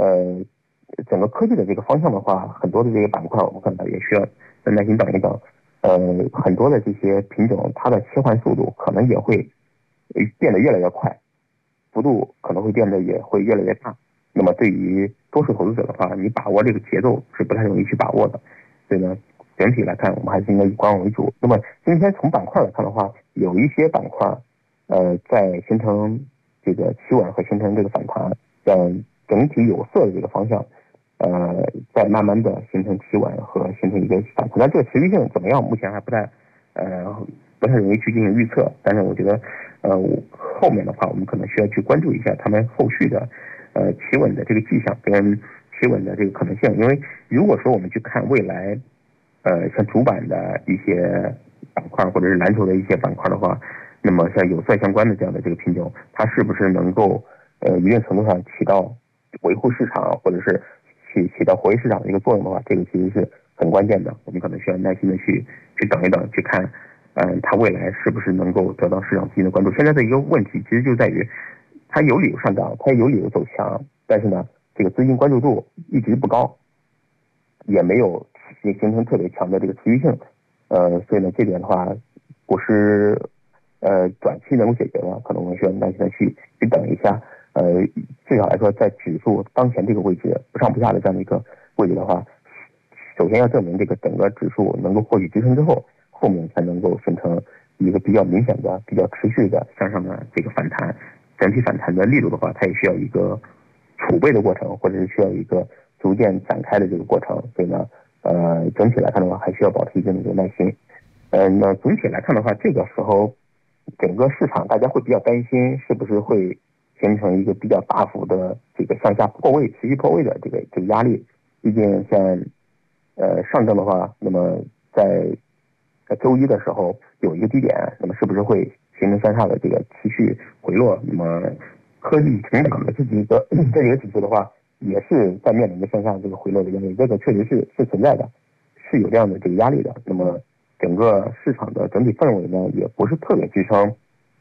整个科技的这个方向的话，很多的这个板块我们可能也需要再耐心等一等。很多的这些品种，它的切换速度可能也会变得越来越快，幅度可能会变得也会越来越大。那么对于多数投资者的话，你把握这个节奏是不太容易去把握的。所以呢，整体来看，我们还是应该以观望为主。那么今天从板块来看的话，有一些板块，在形成这个企稳和形成这个反弹，整体有色的这个方向，在慢慢的形成企稳和形成一个反弹。但这个持续性怎么样，目前还不太容易去进行预测。但是我觉得，后面的话，我们可能需要去关注一下他们后续的企稳的这个迹象跟企稳的这个可能性。因为如果说我们去看未来，像主板的一些板块或者是蓝筹的一些板块的话，那么像有色相关的这样的这个品种，它是不是能够一定程度上起到维护市场或者是起到活跃市场的一个作用的话，这个其实是很关键的。我们可能需要耐心的去等一等，去看，它未来是不是能够得到市场资金的关注。现在的一个问题其实就在于，它有理由上涨，它有理由走强，但是呢，这个资金关注度一直不高，也没有形成特别强的这个持续性。所以呢，这点的话，不是短期能够解决的，可能我们需要耐心的去等一下。至少来说，在指数当前这个位置不上不下的这样的一个位置的话，首先要证明这个整个指数能够获取支撑之后，后面才能够形成一个比较明显的、比较持续的向上的这个反弹。整体反弹的力度的话，它也需要一个储备的过程，或者是需要一个逐渐展开的这个过程。所以呢，整体来看的话，还需要保持一定的这个耐心。那总体来看的话，这个时候整个市场大家会比较担心，是不是会形成一个比较大幅的这个向下破位、持续破位的这个压力。毕竟像上证的话，那么在周一的时候有一个低点，那么是不是会形成向下的这个持续回落？那么科技成长的这几个指数的话，也是在面临着向下这个回落的压力，这个确实是存在的，是有这样的这个压力的。那么整个市场的整体氛围呢，也不是特别支撑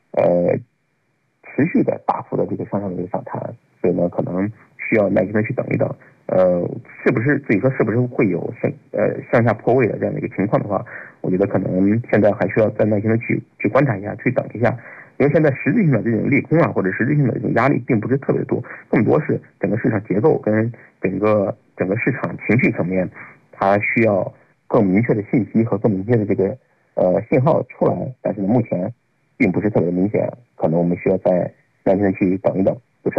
持续的大幅的这个向上的一个反弹，所以呢，可能需要耐心的去等一等。是不是至于说是不是会有向下破位的这样的一个情况的话，我觉得可能现在还需要再耐心的去观察一下，去等一下。因为现在实质性的这种利空啊，或者实质性的这种压力并不是特别多，更多是整个市场结构跟整个市场情绪层面，它需要更明确的信息和更明确的这个信号出来，但是目前并不是特别明显，可能我们需要再耐心的去等一等，就是。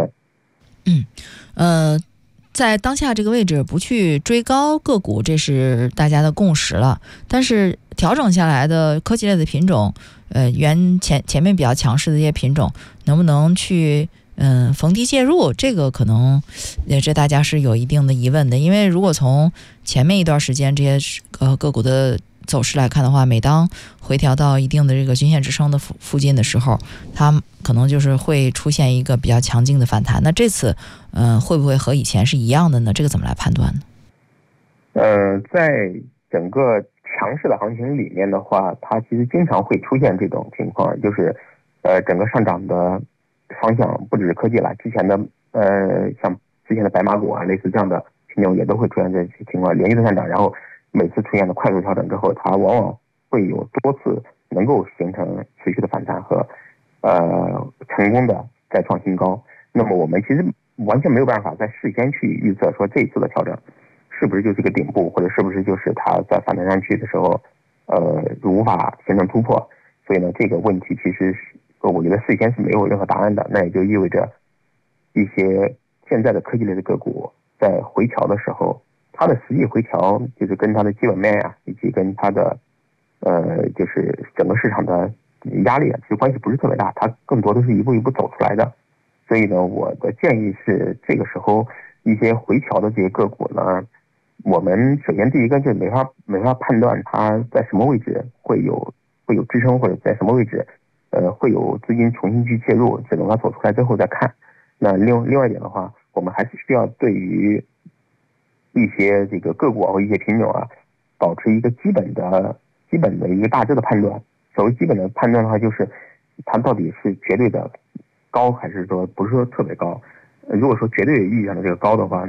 在当下这个位置不去追高个股，这是大家的共识了。但是调整下来的科技类的品种，前面比较强势的这些品种，能不能去逢低介入？这个可能这大家是有一定的疑问的。因为如果从前面一段时间这些个股的走势来看的话，每当回调到一定的这个均线支撑的附近的时候，它可能就是会出现一个比较强劲的反弹。那这次会不会和以前是一样的呢？这个怎么来判断呢？ 在整个强势的行情里面的话，它其实经常会出现这种情况，就是整个上涨的方向不只是科技了，之前的像之前的白马股啊，类似这样的品种也都会出现这些情况，连续的上涨，然后每次出现的快速调整之后，它往往会有多次能够形成持续的反弹和成功的再创新高。那么我们其实完全没有办法在事先去预测说这一次的调整是不是就是个顶部，或者是不是就是它在反弹上去的时候无法形成突破。所以呢，这个问题其实是我觉得事先是没有任何答案的。那也就意味着一些现在的科技类的个股在回调的时候，它的实际回调就是跟它的基本面啊，以及跟它的就是整个市场的压力啊，其实关系不是特别大，它更多的是一步一步走出来的。所以呢，我的建议是，这个时候一些回调的这些个股呢，我们首先第一个就是没法判断它在什么位置会有支撑，或者在什么位置会有资金重新去介入，只能它走出来之后再看。那另外一点的话，我们还是需要对于一些这个个股啊或一些品种啊，保持一个基本的一个大致的判断。所谓基本的判断的话，就是它到底是绝对的高，还是说不是说特别高。如果说绝对意义上的这个高的话，